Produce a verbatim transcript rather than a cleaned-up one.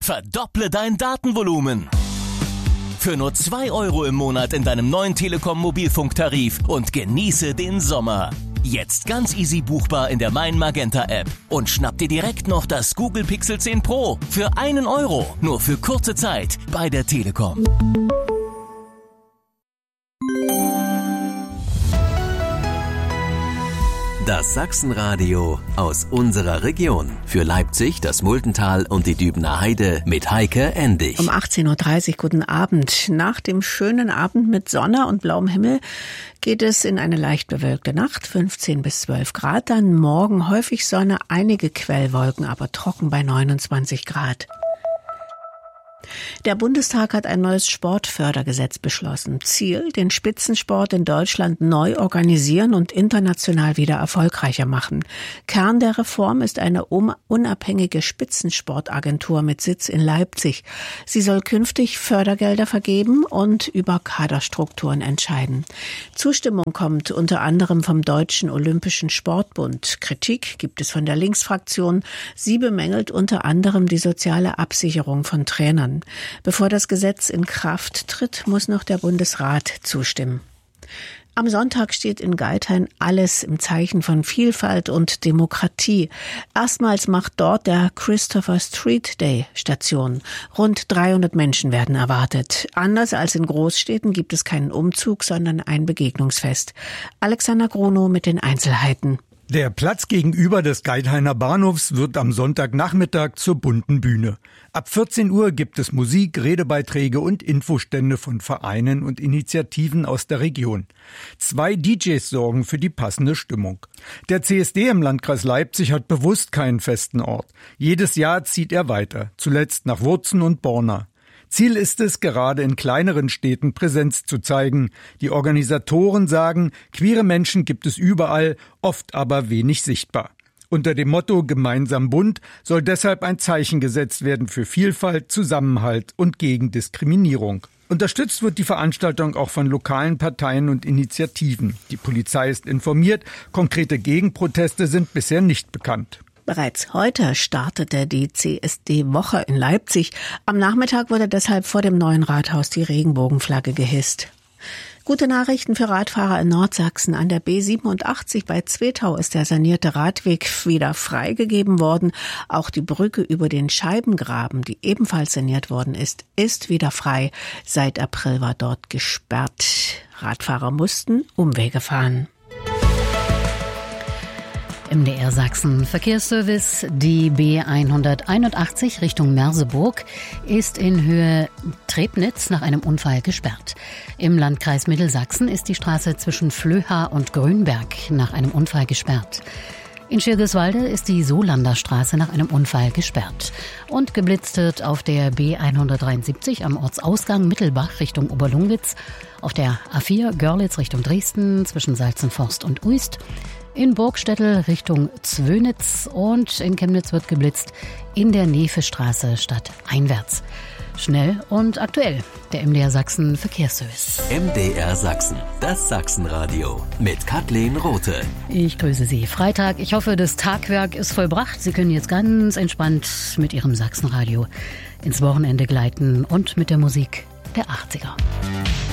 Verdopple dein Datenvolumen. Für nur zwei Euro im Monat in deinem neuen Telekom-Mobilfunktarif und genieße den Sommer. Jetzt ganz easy buchbar in der Mein Magenta App. Und schnapp dir direkt noch das Google Pixel zehn Pro für einen Euro. Nur für kurze Zeit bei der Telekom. Das Sachsenradio aus unserer Region. Für Leipzig, das Muldental und die Dübener Heide mit Heike Endig. Um achtzehn Uhr dreißig, guten Abend. Nach dem schönen Abend mit Sonne und blauem Himmel geht es in eine leicht bewölkte Nacht, fünfzehn bis zwölf Grad. Dann morgen häufig Sonne, einige Quellwolken, aber trocken bei neunundzwanzig Grad. Der Bundestag hat ein neues Sportfördergesetz beschlossen. Ziel, den Spitzensport in Deutschland neu organisieren und international wieder erfolgreicher machen. Kern der Reform ist eine unabhängige Spitzensportagentur mit Sitz in Leipzig. Sie soll künftig Fördergelder vergeben und über Kaderstrukturen entscheiden. Zustimmung kommt unter anderem vom Deutschen Olympischen Sportbund. Kritik gibt es von der Linksfraktion. Sie bemängelt unter anderem die soziale Absicherung von Trainern. Bevor das Gesetz in Kraft tritt, muss noch der Bundesrat zustimmen. Am Sonntag steht in Geithain alles im Zeichen von Vielfalt und Demokratie. Erstmals macht dort der Christopher Street Day Station. Rund dreihundert Menschen werden erwartet. Anders als in Großstädten gibt es keinen Umzug, sondern ein Begegnungsfest. Alexander Gronow mit den Einzelheiten. Der Platz gegenüber des Geithainer Bahnhofs wird am Sonntagnachmittag zur bunten Bühne. Ab vierzehn Uhr gibt es Musik, Redebeiträge und Infostände von Vereinen und Initiativen aus der Region. Zwei D Js sorgen für die passende Stimmung. Der C S D im Landkreis Leipzig hat bewusst keinen festen Ort. Jedes Jahr zieht er weiter, zuletzt nach Wurzen und Borna. Ziel ist es, gerade in kleineren Städten Präsenz zu zeigen. Die Organisatoren sagen, queere Menschen gibt es überall, oft aber wenig sichtbar. Unter dem Motto Gemeinsam bunt soll deshalb ein Zeichen gesetzt werden für Vielfalt, Zusammenhalt und gegen Diskriminierung. Unterstützt wird die Veranstaltung auch von lokalen Parteien und Initiativen. Die Polizei ist informiert, konkrete Gegenproteste sind bisher nicht bekannt. Bereits heute startete die C S D-Woche in Leipzig. Am Nachmittag wurde deshalb vor dem neuen Rathaus die Regenbogenflagge gehisst. Gute Nachrichten für Radfahrer in Nordsachsen. An der B siebenundachtzig bei Zwetau ist der sanierte Radweg wieder freigegeben worden. Auch die Brücke über den Scheibengraben, die ebenfalls saniert worden ist, ist wieder frei. Seit April war dort gesperrt. Radfahrer mussten Umwege fahren. M D R Sachsen Verkehrsservice. Die B hunderteinundachtzig Richtung Merseburg ist in Höhe Trebnitz nach einem Unfall gesperrt. Im Landkreis Mittelsachsen ist die Straße zwischen Flöha und Grünberg nach einem Unfall gesperrt. In Schirgiswalde ist die Solander Straße nach einem Unfall gesperrt. Und geblitzt wird auf der B hundertdreiundsiebzig am Ortsausgang Mittelbach Richtung Oberlungwitz, auf der A vier Görlitz Richtung Dresden zwischen Salzenforst und Uist, in Burgstettel Richtung Zwönitz und in Chemnitz wird geblitzt in der Nefestraße stadteinwärts. Schnell und aktuell, der M D R Sachsen Verkehrsservice. M D R Sachsen, das Sachsenradio mit Kathleen Rothe. Ich grüße Sie. Freitag, ich hoffe, das Tagwerk ist vollbracht. Sie können jetzt ganz entspannt mit Ihrem Sachsenradio ins Wochenende gleiten und mit der Musik der achtziger.